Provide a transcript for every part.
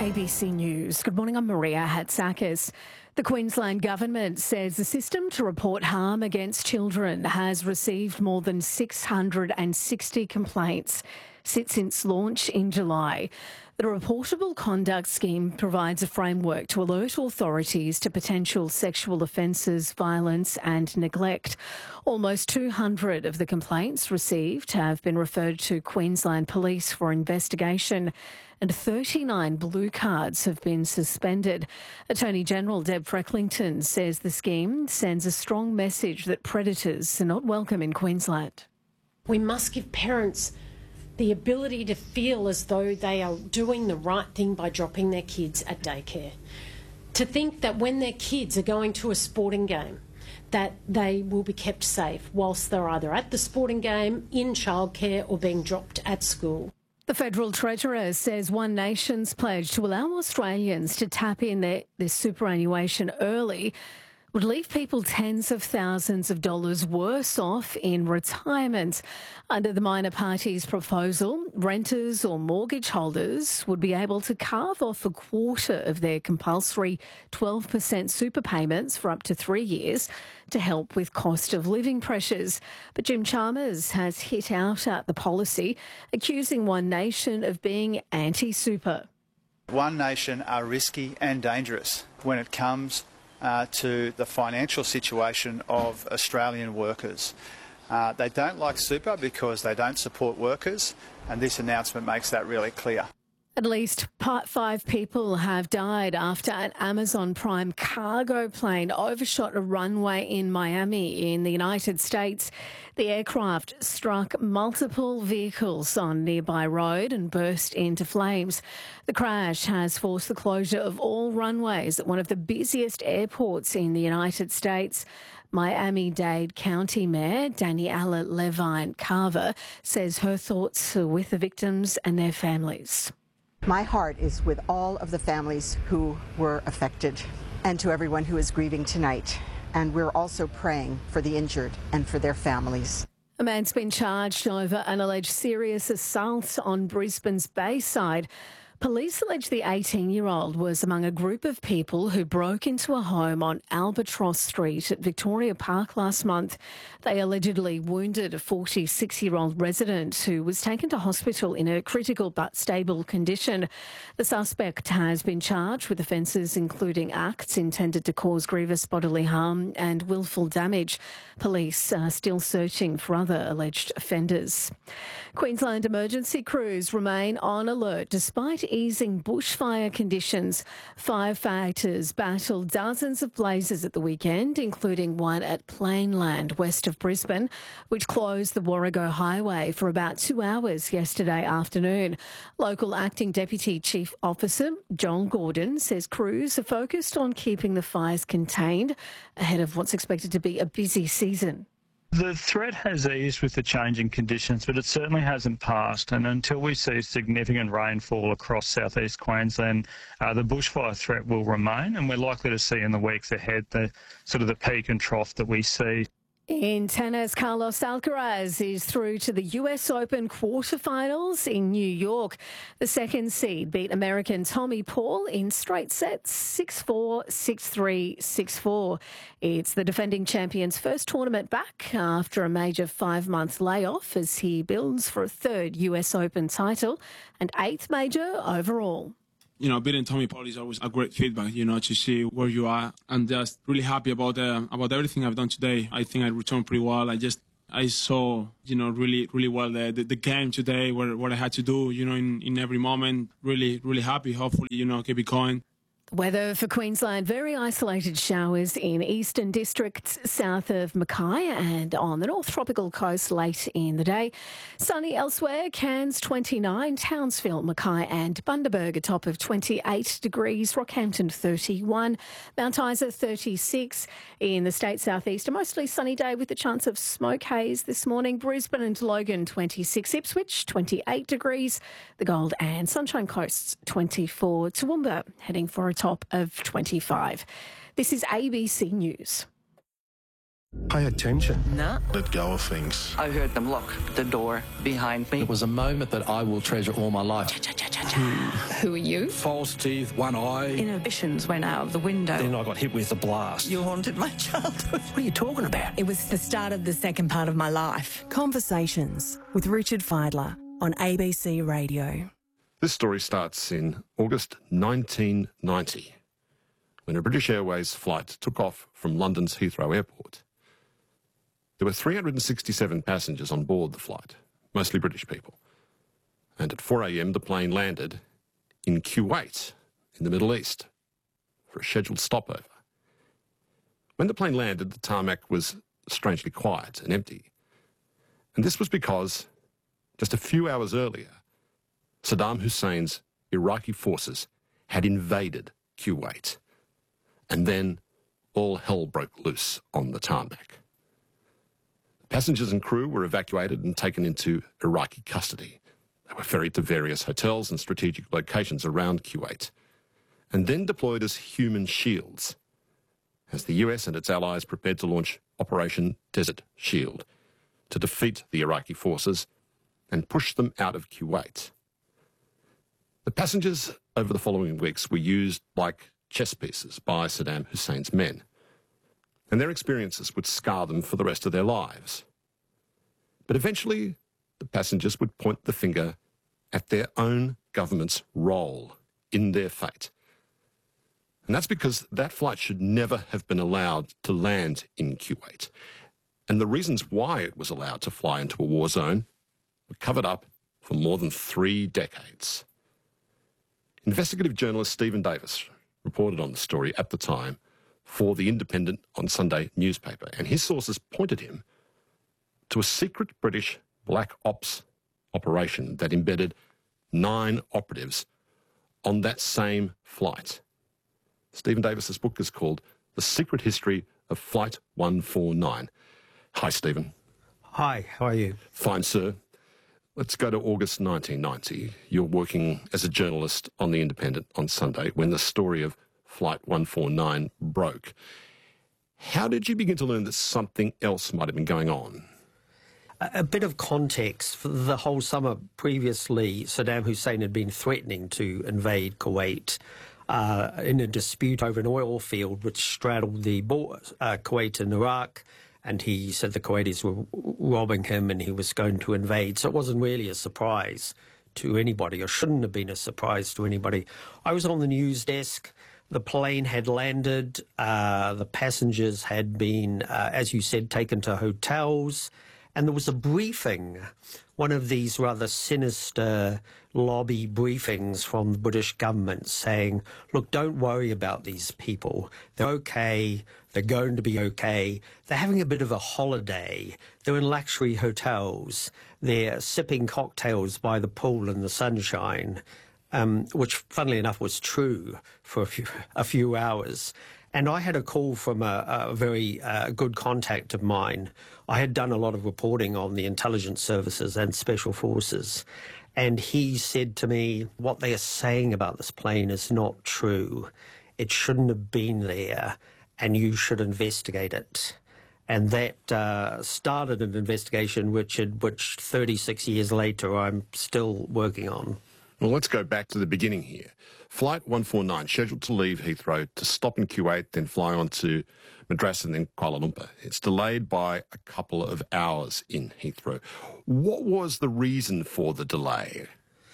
ABC News. Good morning, I'm Maria Hatzakis. The Queensland Government says the system to report harm against children has received more than 660 complaints since launch in July. The Reportable Conduct Scheme provides a framework to alert authorities to potential sexual offences, violence and neglect. Almost 200 of the complaints received have been referred to Queensland Police for investigation, and 39 blue cards have been suspended. Attorney General Deb Frecklington says the scheme sends a strong message that predators are not welcome in Queensland. We must give parents the ability to feel as though they are doing the right thing by dropping their kids at daycare. To think that when their kids are going to a sporting game, that they will be kept safe whilst they're either at the sporting game, in childcare or being dropped at school. The Federal Treasurer says One Nation's pledge to allow Australians to tap in their superannuation early would leave people tens of thousands of dollars worse off in retirement. Under the minor party's proposal, renters or mortgage holders would be able to carve off a quarter of their compulsory 12% super payments for up to 3 years to help with cost of living pressures. But Jim Chalmers has hit out at the policy, accusing One Nation of being anti-super. One Nation are risky and dangerous when it comes to the financial situation of Australian workers. They don't like super because they don't support workers, and this announcement makes that really clear. At least 5 people have died after an Amazon Prime cargo plane overshot a runway in Miami in the United States. The aircraft struck multiple vehicles on a nearby road and burst into flames. The crash has forced the closure of all runways at one of the busiest airports in the United States. Miami-Dade County Mayor Daniela Levine Carver says her thoughts are with the victims and their families. My heart is with all of the families who were affected and to everyone who is grieving tonight. And we're also praying for the injured and for their families. A man's been charged over an alleged serious assault on Brisbane's Bayside. Police allege the 18-year-old was among a group of people who broke into a home on Albatross Street at Victoria Park last month. They allegedly wounded a 46-year-old resident who was taken to hospital in a critical but stable condition. The suspect has been charged with offences including acts intended to cause grievous bodily harm and willful damage. Police are still searching for other alleged offenders. Queensland emergency crews remain on alert despite easing bushfire conditions. Firefighters battled dozens of blazes at the weekend, including one at Plainland, west of Brisbane, which closed the Warrego Highway for about 2 hours yesterday afternoon. Local Acting Deputy Chief Officer Joel Gordon says crews are focused on keeping the fires contained ahead of what's expected to be a busy season. The threat has eased with the changing conditions, but it certainly hasn't passed. And until we see significant rainfall across southeast Queensland, the bushfire threat will remain, and we're likely to see in the weeks ahead the peak and trough that we see. In tennis, Carlos Alcaraz is through to the US Open quarterfinals in New York. The second seed beat American Tommy Paul in straight sets, 6-4, 6-3, 6-4. It's the defending champion's first tournament back after a major 5-month layoff as he builds for a third US Open title and 8th major overall. Beating Tommy Paul is always a great feedback, to see where you are. I'm just really happy about everything I've done today. I think I returned pretty well. I saw, really, really well the game today, what I had to do, in every moment. Really, really happy. Hopefully, keep it going. Weather for Queensland, very isolated showers in eastern districts south of Mackay and on the North Tropical Coast late in the day. Sunny elsewhere, Cairns 29, Townsville, Mackay and Bundaberg a top of 28 degrees, Rockhampton 31, Mount Isa 36. In the state southeast, a mostly sunny day with the chance of smoke haze this morning. Brisbane and Logan 26, Ipswich 28 degrees, the Gold and Sunshine Coasts 24, Toowoomba heading for a top of 25. This is ABC News. Pay attention. No. Let go of things. I heard them lock the door behind me. It was a moment that I will treasure all my life. Who are you? False teeth, one eye. Inhibitions went out of the window. Then I got hit with a blast. You haunted my childhood. What are you talking about? It was the start of the second part of my life. Conversations with Richard Fidler on ABC Radio. This story starts in August 1990, when a British Airways flight took off from London's Heathrow Airport. There were 367 passengers on board the flight, mostly British people. And at 4 a.m, the plane landed in Kuwait, in the Middle East, for a scheduled stopover. When the plane landed, the tarmac was strangely quiet and empty. And this was because, just a few hours earlier, Saddam Hussein's Iraqi forces had invaded Kuwait. And then all hell broke loose on the tarmac. Passengers and crew were evacuated and taken into Iraqi custody. They were ferried to various hotels and strategic locations around Kuwait, and then deployed as human shields, as the US and its allies prepared to launch Operation Desert Shield to defeat the Iraqi forces and push them out of Kuwait. The passengers over the following weeks were used like chess pieces by Saddam Hussein's men, and their experiences would scar them for the rest of their lives. But eventually, the passengers would point the finger at their own government's role in their fate. And that's because that flight should never have been allowed to land in Kuwait. And the reasons why it was allowed to fly into a war zone were covered up for more than 3 decades. Investigative journalist Stephen Davis reported on the story at the time for the Independent on Sunday newspaper, and his sources pointed him to a secret British black ops operation that embedded 9 operatives on that same flight. Stephen Davis's book is called The Secret History of Flight 149. Hi, Stephen. Hi, how are you? Fine, sir. Let's go to August 1990. You're working as a journalist on The Independent on Sunday when the story of Flight 149 broke. How did you begin to learn that something else might have been going on? A bit of context. For the whole summer previously, Saddam Hussein had been threatening to invade Kuwait in a dispute over an oil field which straddled the border, Kuwait and Iraq, and he said the Kuwaitis were robbing him and he was going to invade. So it wasn't really a surprise to anybody, or shouldn't have been a surprise to anybody. I was on the news desk. The plane had landed. The passengers had been, as you said, taken to hotels. And there was a briefing, one of these rather sinister lobby briefings from the British government saying, look, don't worry about these people. They're okay. They're going to be okay. They're having a bit of a holiday. They're in luxury hotels. They're sipping cocktails by the pool in the sunshine, which, funnily enough, was true for a few hours. And I had a call from a very good contact of mine. I had done a lot of reporting on the intelligence services and special forces. And he said to me, what they are saying about this plane is not true. It shouldn't have been there, and you should investigate it. And that started an investigation, Richard, which 36 years later I'm still working on. Well, let's go back to the beginning here. Flight 149, scheduled to leave Heathrow to stop in Kuwait, then fly on to Madras and then Kuala Lumpur. It's delayed by a couple of hours in Heathrow. What was the reason for the delay?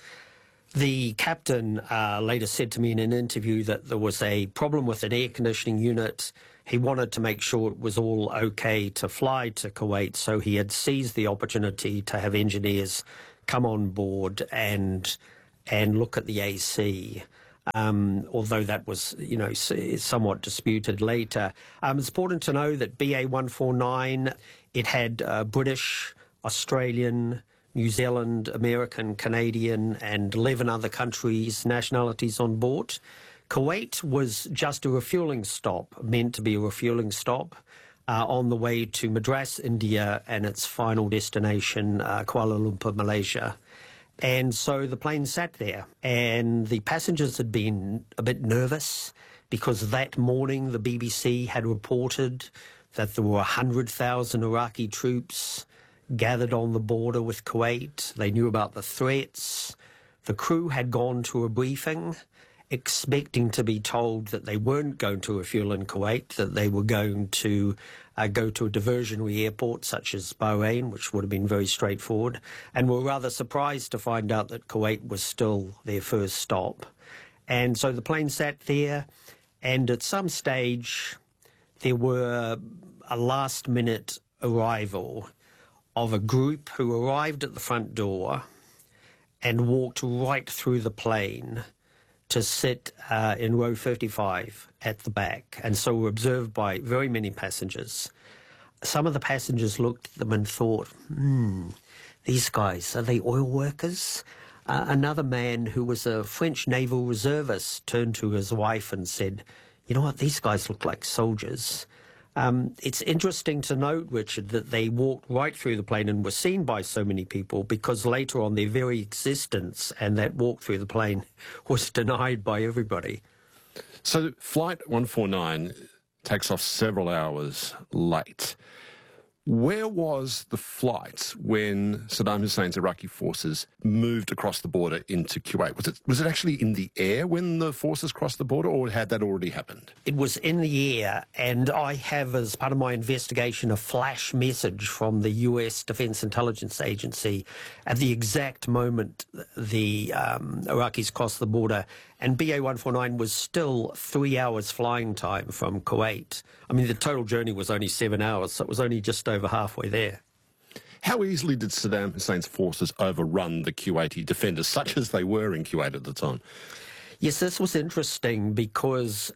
The captain later said to me in an interview that there was a problem with an air conditioning unit. He wanted to make sure it was all okay to fly to Kuwait, so he had seized the opportunity to have engineers come on board and look at the AC. Although that was, somewhat disputed later. It's important to know that BA 149, it had British, Australian, New Zealand, American, Canadian, and 11 other countries' nationalities on board. Kuwait was just a refuelling stop, meant to be a refuelling stop, on the way to Madras, India, and its final destination, Kuala Lumpur, Malaysia. And so the plane sat there, and the passengers had been a bit nervous because that morning the BBC had reported that there were 100,000 Iraqi troops gathered on the border with Kuwait. They knew about the threats. The crew had gone to a briefing expecting to be told that they weren't going to refuel in Kuwait, that they were going to go to a diversionary airport such as Bahrain, which would have been very straightforward, and were rather surprised to find out that Kuwait was still their first stop. And so the plane sat there, and at some stage there were a last-minute arrival of a group who arrived at the front door and walked right through the plane to sit in row 55 at the back, and so were observed by very many passengers. Some of the passengers looked at them and thought, these guys, are they oil workers? Another man who was a French naval reservist turned to his wife and said, you know what, these guys look like soldiers. It's interesting to note, Richard, that they walked right through the plane and were seen by so many people because later on their very existence and that walk through the plane was denied by everybody. So Flight 149 takes off several hours late. Where was the flight when Saddam Hussein's Iraqi forces moved across the border into Kuwait? Was it actually in the air when the forces crossed the border, or had that already happened? It was in the air, and I have, as part of my investigation, a flash message from the US Defense Intelligence Agency at the exact moment the Iraqis crossed the border, and BA-149 was still 3 hours flying time from Kuwait. I mean, the total journey was only 7 hours, so it was only just over halfway there. How easily did Saddam Hussein's forces overrun the Kuwaiti defenders, such as they were in Kuwait at the time? Yes, this was interesting because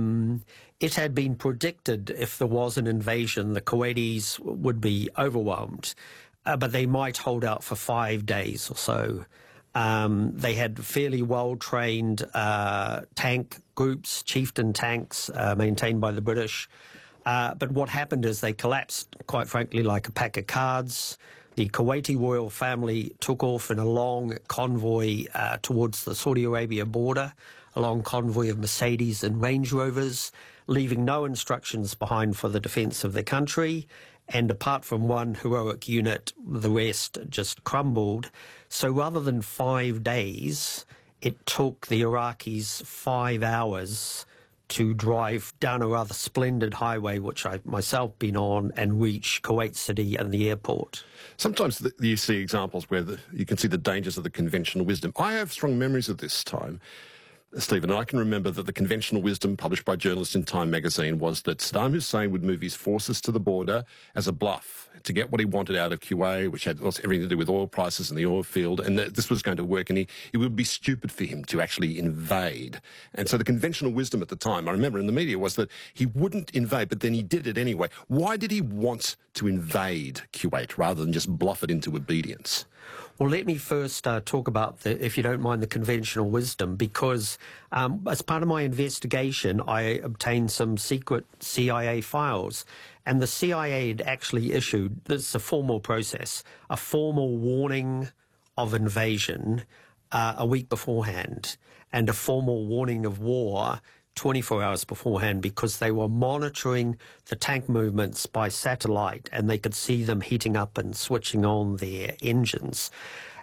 it had been predicted if there was an invasion, the Kuwaitis would be overwhelmed, but they might hold out for 5 days or so. They had fairly well-trained tank groups, chieftain tanks, maintained by the British. But what happened is they collapsed, quite frankly, like a pack of cards. The Kuwaiti royal family took off in a long convoy towards the Saudi Arabia border, a long convoy of Mercedes and Range Rovers, leaving no instructions behind for the defence of their country. And apart from one heroic unit, the rest just crumbled. So rather than 5 days, it took the Iraqis 5 hours to drive down a rather splendid highway, which I've myself been on, and reach Kuwait City and the airport. Sometimes you see examples where you can see the dangers of the conventional wisdom. I have strong memories of this time, Stephen. I can remember that the conventional wisdom published by journalists in Time magazine was that Saddam Hussein would move his forces to the border as a bluff to get what he wanted out of Kuwait, which had everything to do with oil prices and the oil field, and that this was going to work, and it would be stupid for him to actually invade. And so the conventional wisdom at the time, I remember in the media, was that he wouldn't invade, but then he did it anyway. Why did he want to invade Kuwait rather than just bluff it into obedience? Well, let me first talk about, if you don't mind, the conventional wisdom, because as part of my investigation, I obtained some secret CIA files, and the CIA had actually issued, this is a formal process, a formal warning of invasion a week beforehand, and a formal warning of war 24 hours beforehand, because they were monitoring the tank movements by satellite and they could see them heating up and switching on their engines.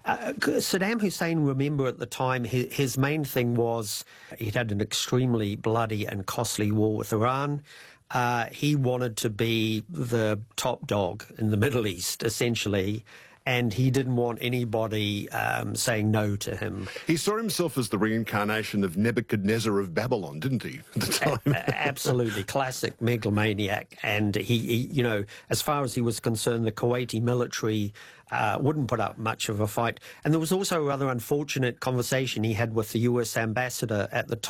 Saddam Hussein, remember at the time, his main thing was he'd had an extremely bloody and costly war with Iran. He wanted to be the top dog in the Middle East, essentially, and he didn't want anybody saying no to him. He saw himself as the reincarnation of Nebuchadnezzar of Babylon, didn't he, at the time? Absolutely. Classic megalomaniac. And he, you know, as far as he was concerned, the Kuwaiti military wouldn't put up much of a fight. And there was also a rather unfortunate conversation he had with the US ambassador at the